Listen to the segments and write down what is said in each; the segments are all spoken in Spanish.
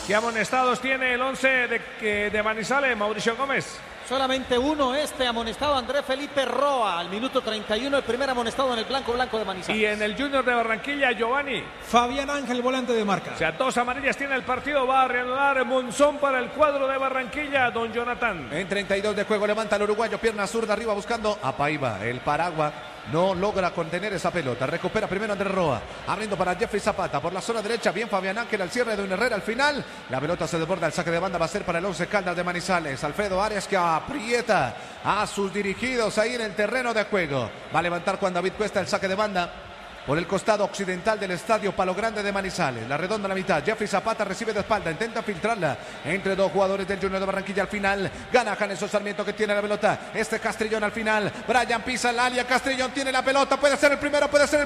¿Qué amonestados tiene el 11 de Manizales, Mauricio Gómez? Solamente uno, amonestado Andrés Felipe Roa, al minuto 31, el primer amonestado en el blanco de Manizales. Y en el Junior de Barranquilla, Giovanni. Fabián Ángel, volante de marca. O sea, 2 amarillas tiene el partido, va a reanudar Monzón para el cuadro de Barranquilla, don Jonathan. En 32 de juego levanta el uruguayo, pierna zurda arriba buscando a Paiva, el Paragua. No logra contener esa pelota. Recupera primero Andrés Roa. Abriendo para Jeffrey Zapata por la zona derecha. Bien Fabián Ángel al cierre de un Herrera al final. La pelota se desborda. El saque de banda va a ser para el 11 Caldas de Manizales. Alfredo Arias que aprieta a sus dirigidos ahí en el terreno de juego. Va a levantar Juan David Cuesta el saque de banda por el costado occidental del estadio Palo Grande de Manizales. La redonda a la mitad. Jeffrey Zapata recibe de espalda. Intenta filtrarla entre dos jugadores del Junior de Barranquilla. Al final gana Janeso Sarmiento que tiene la pelota. Castrillón al final. Brian pisa el área. Castrillón tiene la pelota. Puede ser el primero.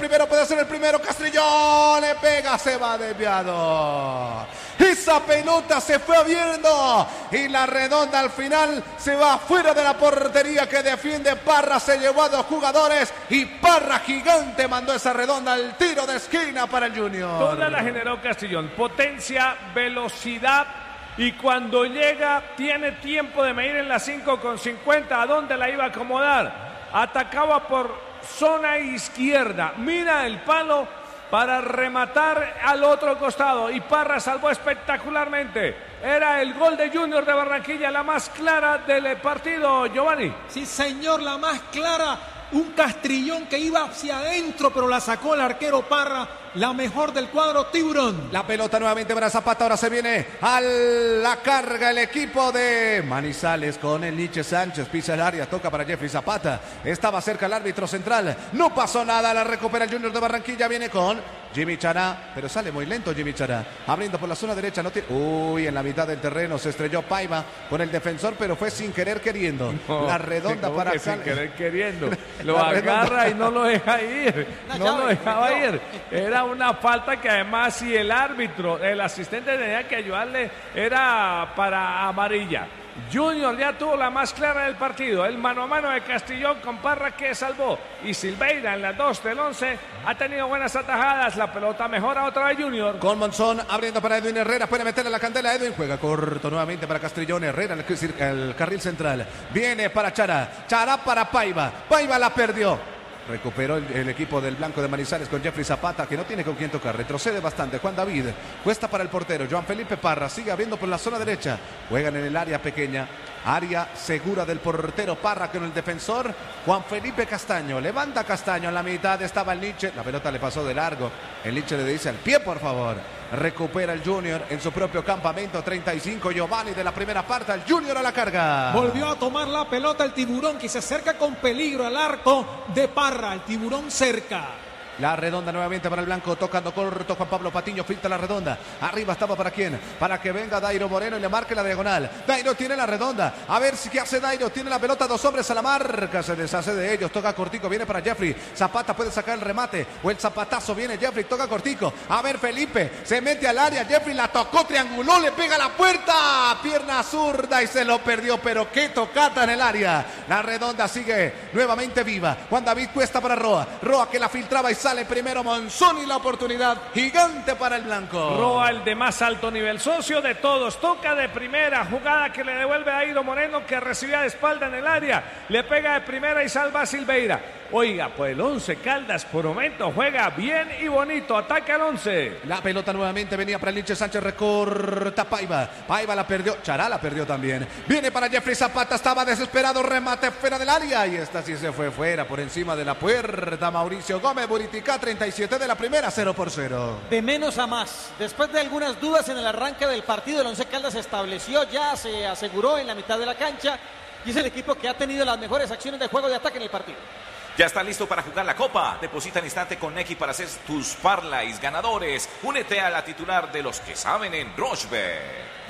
Castrillón le pega. Se va desviado. Esa pelota se fue abriendo. Y la redonda al final se va fuera de la portería que defiende Parra. Se llevó a 2 jugadores. Y Parra gigante mandó esa redonda al tiro de esquina para el Junior. Toda la generó Castrillón, potencia, velocidad y cuando llega tiene tiempo de medir en la 5,50 a dónde la iba a acomodar. Atacaba por zona izquierda, mira el palo para rematar al otro costado y Parra salvó espectacularmente. Era el gol de Junior de Barranquilla, la más clara del partido, Giovanni. Sí, señor, la más clara. Un Castrillón que iba hacia adentro, pero la sacó el arquero Parra. La mejor del cuadro Tiburón. La pelota nuevamente para Zapata. Ahora se viene a la carga el equipo de Manizales con el Nietzsche Sánchez. Pisa el área, toca para Jeffrey Zapata. Estaba cerca el árbitro central. No pasó nada. La recupera el Junior de Barranquilla. Viene con Jimmy Chará, pero sale muy lento Jimmy Chará. Abriendo por la zona derecha. No tiene... Uy, en la mitad del terreno se estrelló Paiva con el defensor, pero fue sin querer queriendo. No, la redonda para sin querer queriendo. Lo agarra y no lo deja ir. No lo dejaba ir. Era una falta que además si el árbitro, el asistente tenía que ayudarle, era para amarilla. Junior ya tuvo la más clara del partido, el mano a mano de Castrillón con Parra que salvó y Silveira en las 2 del 11 ha tenido buenas atajadas, la pelota mejora otra vez Junior. Con Monzón abriendo para Edwin Herrera, puede meterle la candela, Edwin juega corto nuevamente para Castrillón, Herrera el carril central, viene para Chará, Chará para Paiva, Paiva la perdió. Recuperó el equipo del Blanco de Manizales con Jeffrey Zapata, que no tiene con quién tocar. Retrocede bastante. Juan David. Cuesta para el portero. Joan Felipe Parra. Sigue abriendo por la zona derecha. Juegan en el área pequeña. Área segura del portero Parra con el defensor Juan Felipe Castaño. Levanta Castaño. En la mitad estaba el Nietzsche. La pelota le pasó de largo. El Nietzsche le dice al pie, por favor. Recupera el Junior en su propio campamento. 35 Giovanni de la primera parte. El Junior a la carga. Volvió a tomar la pelota el Tiburón que se acerca con peligro al arco de Parra. El Tiburón cerca. La redonda nuevamente para el blanco, tocando corto Juan Pablo Patiño, filtra la redonda. Arriba estaba para quién, para que venga Dairo Moreno y le marque la diagonal. Dairo tiene la redonda, a ver si qué hace Dairo, tiene la pelota, 2 hombres a la marca, se deshace de ellos, toca cortico, viene para Jeffrey. Zapata puede sacar el remate, o el zapatazo, viene Jeffrey, toca cortico. A ver Felipe, se mete al área, Jeffrey la tocó, trianguló, le pega a la puerta, pierna zurda y se lo perdió, pero qué tocata en el área. La redonda sigue nuevamente viva. Juan David Cuesta para Roa, Roa que la filtraba y sale primero Monzón y la oportunidad gigante para el blanco. Roa, el de más alto nivel, socio de todos, toca de primera, jugada que le devuelve a Dairo Moreno que recibía de espalda en el área, le pega de primera y salva a Silveira. Oiga, pues el 11 Caldas por momento juega bien y bonito, ataca el 11. La pelota nuevamente venía para el Nietzsche Sánchez, recorta Paiva, Paiva la perdió, Chará la perdió también. Viene para Jeffrey Zapata, estaba desesperado, remate fuera del área y esta sí se fue fuera por encima de la puerta. Mauricio Gómez, Buriticá, 37 de la primera, 0-0. De menos a más, después de algunas dudas en el arranque del partido, el 11 Caldas se estableció, ya se aseguró en la mitad de la cancha y es el equipo que ha tenido las mejores acciones de juego de ataque en el partido. Ya está listo para jugar la Copa. Deposita al instante con Nequi para hacer tus parlays ganadores. Únete a la titular de los que saben en Rochebet.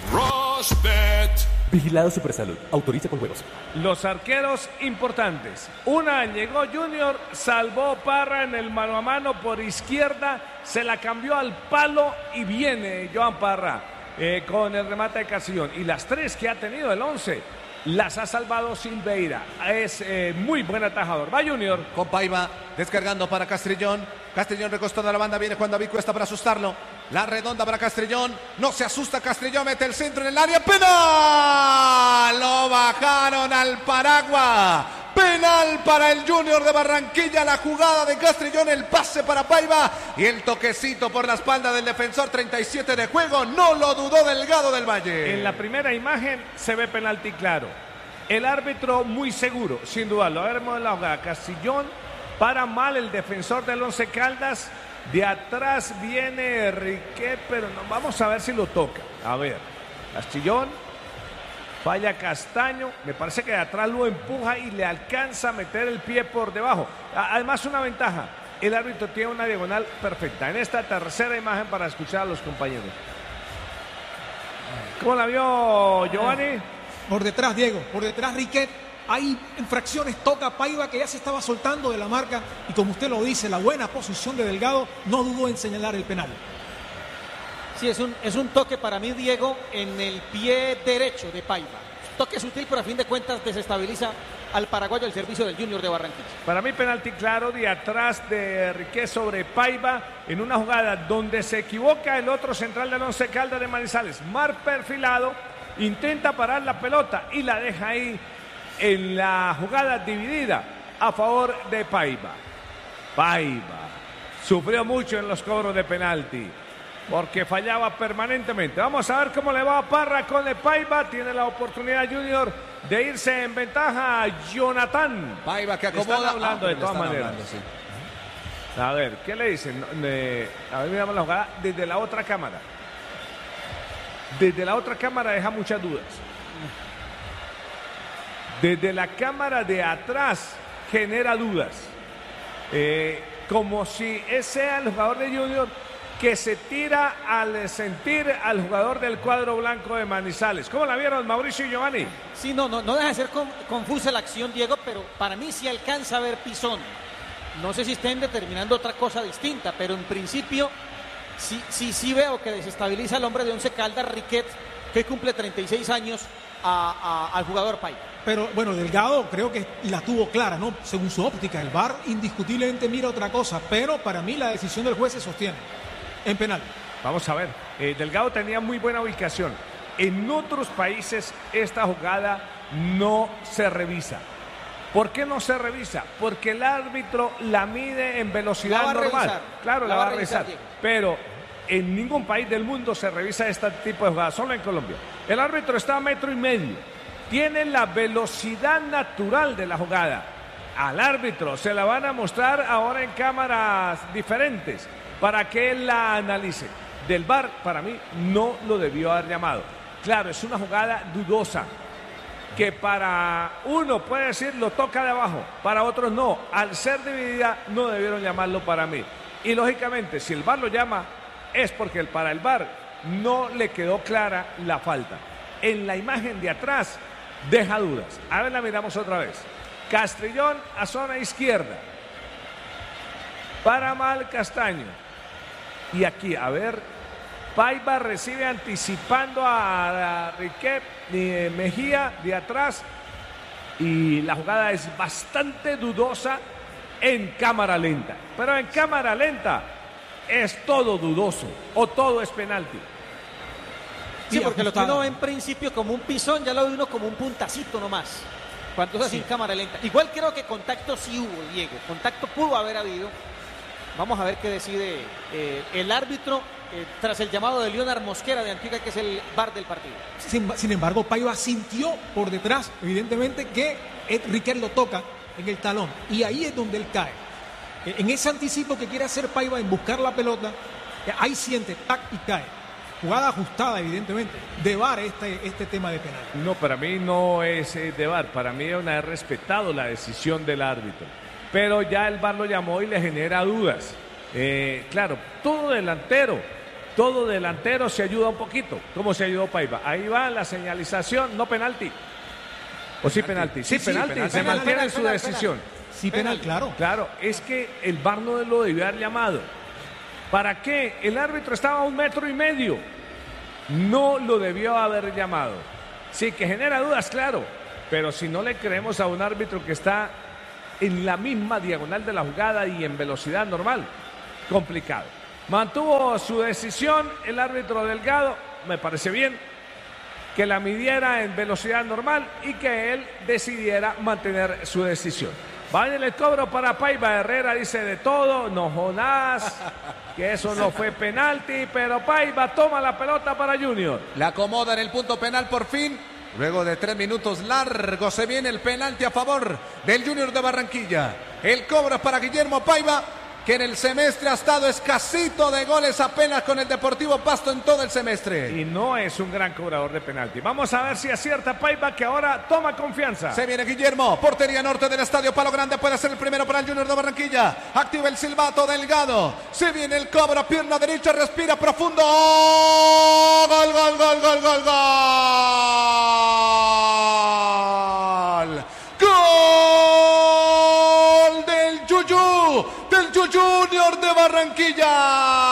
Rochebet. Vigilado Supersalud. Autoriza con juegos. Los arqueros importantes. Una llegó Junior, salvó Parra en el mano a mano por izquierda, se la cambió al palo y viene Joan Parra con el remate de Castrillón. Y las 3 que ha tenido el 11 las ha salvado Silveira. Es muy buen atajador. Va Junior. Con Paiva descargando para Castrillón. Castrillón recostando a la banda. Viene Juan David Cuesta para asustarlo. La redonda para Castrillón. No se asusta Castrillón. Mete el centro en el área. ¡Penal! Lo bajaron al Paraguay. Penal para el Junior de Barranquilla. La jugada de Castrillón. El pase para Paiva. Y el toquecito por la espalda del defensor. 37 de juego. No lo dudó Delgado del Valle. En la primera imagen se ve penalti claro. El árbitro muy seguro, sin dudarlo. A ver, la jugada. Castrillón para mal el defensor del Once Caldas. De atrás viene Riquet, pero no, vamos a ver si lo toca. A ver, Castrillón, falla Castaño, me parece que de atrás lo empuja y le alcanza a meter el pie por debajo. Además, una ventaja, el árbitro tiene una diagonal perfecta. En esta tercera imagen para escuchar a los compañeros. ¿Cómo la vio Giovanni? Por detrás, Diego, por detrás Riquet. Hay infracciones, toca Paiva que ya se estaba soltando de la marca y como usted lo dice, la buena posición de Delgado no dudó en señalar el penal. Sí, es un toque para mí, Diego, en el pie derecho de Paiva. Toque sutil, pero a fin de cuentas desestabiliza al paraguayo el servicio del Junior de Barranquilla. Para mí penalti claro de atrás de Riquet sobre Paiva en una jugada donde se equivoca el otro central del Once Caldas de Manizales. Mar perfilado, intenta parar la pelota y la deja ahí en la jugada dividida a favor de Paiva. Paiva sufrió mucho en los cobros de penalti porque fallaba permanentemente. Vamos a ver cómo le va a Parra con el Paiva. Tiene la oportunidad Junior de irse en ventaja a Jonathan. Paiva que acomoda. Están hablando de todas maneras. Hablando, sí. A ver, ¿qué le dicen? A ver, miramos la jugada desde la otra cámara. Desde la otra cámara deja muchas dudas. Desde la cámara de atrás genera dudas. Como si ese sea el jugador de Junior que se tira al sentir al jugador del cuadro blanco de Manizales. ¿Cómo la vieron, Mauricio y Giovanni? Sí, no deja de ser confusa la acción, Diego, pero para mí sí alcanza a ver pisón. No sé si estén determinando otra cosa distinta, pero en principio sí veo que desestabiliza al hombre de Once Caldas, Riquet, que cumple 36 años, al jugador Paiva. Pero bueno, Delgado creo que la tuvo clara, ¿no? Según su óptica, el VAR indiscutiblemente mira otra cosa, pero para mí la decisión del juez se sostiene en penal. Vamos a ver, Delgado tenía muy buena ubicación. En otros países esta jugada no se revisa. ¿Por qué no se revisa? Porque el árbitro la mide en velocidad normal. Claro, la va a revisar. Pero en ningún país del mundo se revisa este tipo de jugadas, solo en Colombia. El árbitro está a 1,5 metros. Tiene la velocidad natural de la jugada. Al árbitro se la van a mostrar ahora en cámaras diferentes para que él la analice. Del VAR, para mí, no lo debió haber llamado. Claro, es una jugada dudosa, que para uno puede decir lo toca de abajo, para otros no. Al ser dividida, no debieron llamarlo para mí. Y lógicamente, si el VAR lo llama, es porque para el VAR no le quedó clara la falta. En la imagen de atrás deja dudas. A ver, la miramos otra vez. Castrillón a zona izquierda. Para mal Castaño. Y aquí, a ver, Paiva recibe anticipando a Riquet Mejía de atrás. Y la jugada es bastante dudosa en cámara lenta. Pero en cámara lenta es todo dudoso o todo es penalti. Sí, porque lo que uno ve en principio como un pisón, ya lo ve uno como un puntacito nomás. Cuando es así en cámara lenta. Igual creo que contacto sí hubo, Diego. Contacto pudo haber habido. Vamos a ver qué decide el árbitro tras el llamado de Leonard Mosquera de Antigua, que es el VAR del partido. Sin embargo, Paiva sintió por detrás, evidentemente, que Riquet lo toca en el talón. Y ahí es donde él cae. En ese anticipo que quiere hacer Paiva en buscar la pelota, ahí siente, tac, y cae. Jugada ajustada, evidentemente, de VAR este tema de penal. No, para mí no es de VAR. Para mí he respetado la decisión del árbitro. Pero ya el VAR lo llamó y le genera dudas. Claro, todo delantero se ayuda un poquito. ¿Cómo se ayudó Paiva? Ahí va la señalización, no penalti. ¿O sí penalti? Sí, penalti. Se mantiene en su decisión. Sí, penal, claro. Claro, es que el VAR no lo debió haber llamado. ¿Para qué? El árbitro estaba a 1,5 metros. No lo debió haber llamado. Sí, que genera dudas, claro. Pero si no le creemos a un árbitro que está en la misma diagonal de la jugada y en velocidad normal, complicado. Mantuvo su decisión el árbitro Delgado, me parece bien, que la midiera en velocidad normal y que él decidiera mantener su decisión. Va en el cobro para Paiva. Herrera dice de todo, no jodas, que eso no fue penalti, pero Paiva toma la pelota para Junior. La acomoda en el punto penal por fin. Luego de 3 minutos largos se viene el penalti a favor del Junior de Barranquilla. El cobro es para Guillermo Paiva, que en el semestre ha estado escasito de goles apenas con el Deportivo Pasto en todo el semestre. Y no es un gran cobrador de penalti. Vamos a ver si acierta Paiva, que ahora toma confianza. Se viene Guillermo, portería norte del estadio Palo Grande, puede ser el primero para el Junior de Barranquilla. Activa el silbato Delgado. Se viene el cobro, pierna derecha, respira profundo. Gol, gol, gol, gol, gol, gol. Gol del Junior de Barranquilla.